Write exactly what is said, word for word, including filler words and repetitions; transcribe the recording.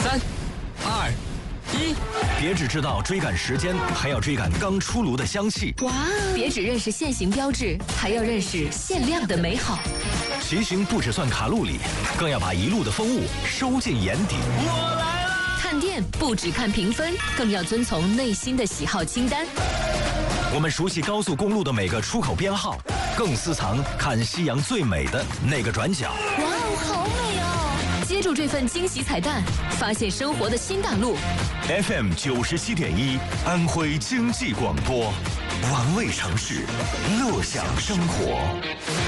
三、二、一， 别只知道追赶时间，还要追赶刚出炉的香气。 哇！别只认识现行标志，还要认识限量的美好。 骑行不只算卡路里，更要把一路的风物收进眼底。 我来了！ 看店不只看评分，更要遵从内心的喜好清单。 我们熟悉高速公路的每个出口编号，更私藏看夕阳最美的那个转角。 哇哦，好美哦！接住这份惊喜彩蛋，发现生活的新大陆。 F M 九十七点一，安徽经济广播，玩味城市，乐享生活。